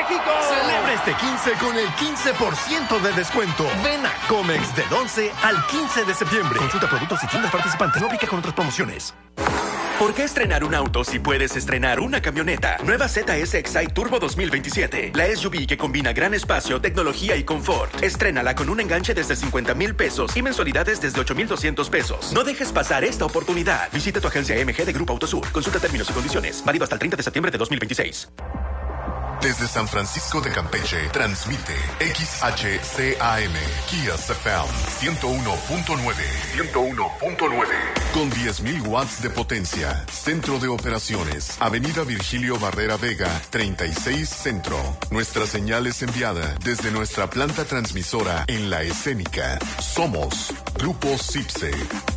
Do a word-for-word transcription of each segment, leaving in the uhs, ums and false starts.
México! Celebra este quince con el quince por ciento de descuento. Ven a Comex del once al quince de septiembre. Consulta productos y tiendas participantes. No aplica con otras promociones. ¿Por qué estrenar un auto si puedes estrenar una camioneta? Nueva Z S Excite Turbo dos mil veintisiete. La S U V que combina gran espacio, tecnología y confort. Estrénala con un enganche desde cincuenta mil pesos y mensualidades desde ocho mil doscientos pesos. No dejes pasar esta oportunidad. Visita tu agencia M G de Grupo Autosur. Consulta términos y condiciones. Válido hasta el treinta de septiembre de dos mil veintiséis. Desde San Francisco de Campeche, transmite X H C A M, Kiss F M, ciento uno punto nueve. ciento uno punto nueve. Con diez mil watts de potencia. Centro de operaciones. Avenida Virgilio Barrera Vega, treinta y seis Centro. Nuestra señal es enviada desde nuestra planta transmisora en La Escénica. Somos Grupo Cipse.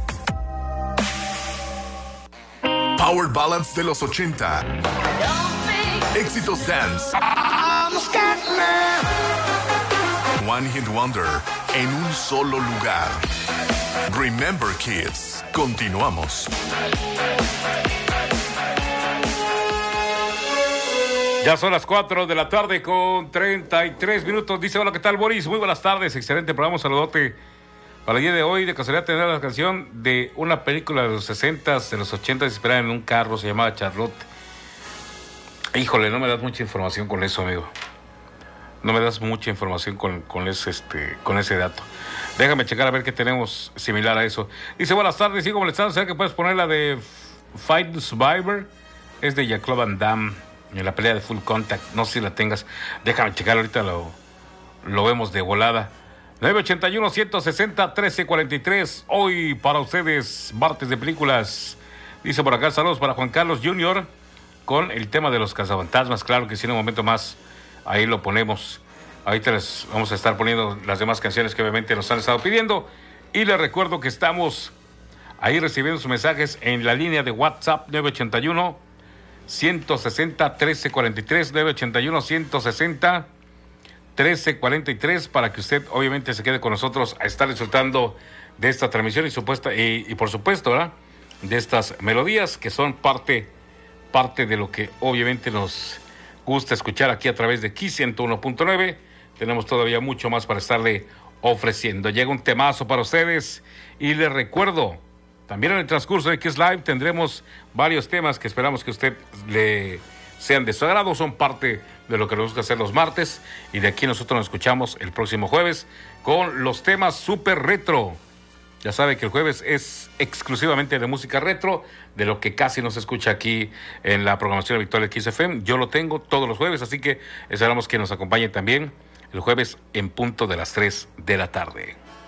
Power Ballads de los ochenta. Éxitos dance. One Hit Wonder en un solo lugar. Remember Kids. Continuamos. Ya son las cuatro de la tarde con treinta y tres minutos. Dice, hola, ¿qué tal, Boris? Muy buenas tardes, excelente programa, saludote. Para el día de hoy, de casualidad, tener la canción de una película de los sesentas, de los ochentas, inspirada en un carro, se llamaba Charlotte. Híjole, no me das mucha información con eso, amigo. No me das mucha información con, con, ese, este, con ese dato. Déjame checar a ver qué tenemos similar a eso. Dice, buenas tardes, sigo molestando. ¿Sabes que puedes poner la de Fight the Survivor? Es de Jean-Claude Van Damme, en la pelea de Full Contact. No sé si la tengas. Déjame checar, ahorita lo, lo vemos de volada. nueve ochenta y uno, ciento sesenta, trece cuarenta y tres. Hoy para ustedes, martes de películas. Dice por acá, saludos para Juan Carlos junior con el tema de los cazafantasmas. Claro que sí, en un momento más ahí lo ponemos. Ahorita les vamos a estar poniendo las demás canciones que obviamente nos han estado pidiendo. Y les recuerdo que estamos ahí recibiendo sus mensajes en la línea de WhatsApp nueve ochenta y uno, ciento sesenta, trece cuarenta y tres, nueve ochenta y uno, ciento sesenta, trece cuarenta y tres, para que usted obviamente se quede con nosotros a estar disfrutando de esta transmisión y, supuesta, y, y por supuesto, ¿verdad?, de estas melodías que son parte, parte de lo que obviamente nos gusta escuchar aquí a través de Kiss ciento uno punto nueve. Tenemos todavía mucho más para estarle ofreciendo. Llega un temazo para ustedes y les recuerdo, también en el transcurso de Kiss Live tendremos varios temas que esperamos que usted le sean de su agrado, son parte de lo que nos gusta hacer los martes, y de aquí nosotros nos escuchamos el próximo jueves con los temas super retro. Ya sabe que el jueves es exclusivamente de música retro, de lo que casi no se escucha aquí en la programación habitual de Kiss F M. Yo lo tengo todos los jueves, así que esperamos que nos acompañe también el jueves en punto de las tres de la tarde.